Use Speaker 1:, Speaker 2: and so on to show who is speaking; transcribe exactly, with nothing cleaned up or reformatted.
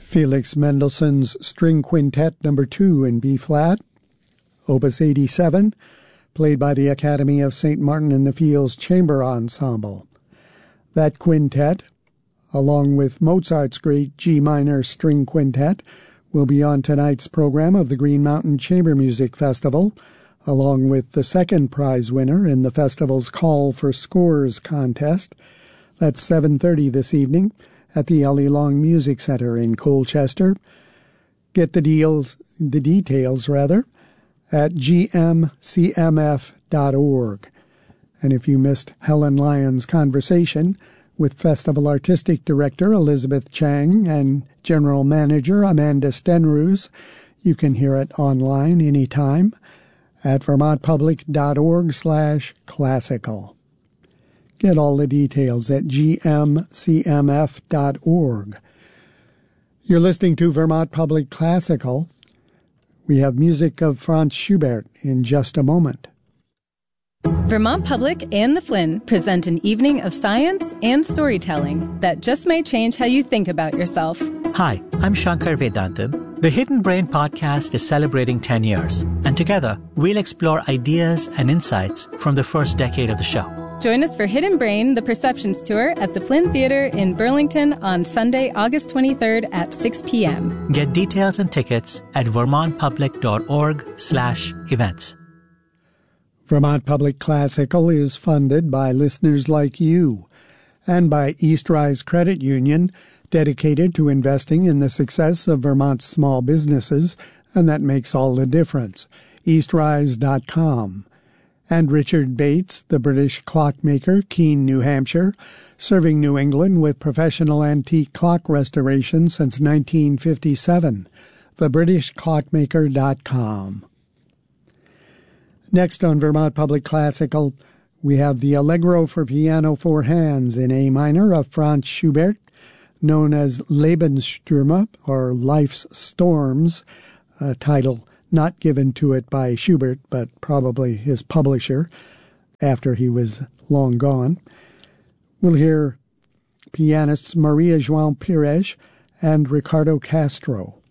Speaker 1: Felix Mendelssohn's String Quintet Number two in B-flat, Opus eighty-seven, played by the Academy of Saint Martin in the Fields Chamber Ensemble. That quintet, along with Mozart's great G minor string quintet, will be on tonight's program of the Green Mountain Chamber Music Festival, along with the second prize winner in the festival's Call for Scores contest. That's seven thirty this evening at the Ellie Long Music Center in Colchester. Get the deals, the details rather, at g m c m f dot org. And if you missed Helen Lyon's conversation with Festival Artistic Director Elizabeth Chang and General Manager Amanda Stenruse, you can hear it online anytime at vermontpublic.org slash classical. Get all the details at g m c m f dot org. You're listening to Vermont Public Classical. We have music of Franz Schubert in just a moment.
Speaker 2: Vermont Public and the Flynn present an evening of science and storytelling that just may change how you think about yourself.
Speaker 3: Hi, I'm Shankar Vedantam. The Hidden Brain podcast is celebrating ten years, and together we'll explore ideas and insights from the first decade of the show.
Speaker 2: Join us for Hidden Brain, the Perceptions Tour at the Flynn Theater in Burlington on Sunday, August twenty-third at six p.m.
Speaker 3: Get details and tickets at vermontpublic.org slash events.
Speaker 1: Vermont Public Classical is funded by listeners like you and by East Rise Credit Union, dedicated to investing in the success of Vermont's small businesses, and that makes all the difference. east rise dot com. And Richard Bates, the British clockmaker, Keene, New Hampshire, serving New England with professional antique clock restoration since nineteen fifty-seven. the british clockmaker dot com. Next on Vermont Public Classical, we have the Allegro for piano four hands in A minor of Franz Schubert, known as Lebensstürme, or Life's Storms, a title not given to it by Schubert, but probably his publisher after he was long gone. We'll hear pianists Maria João Pires and Ricardo Castro.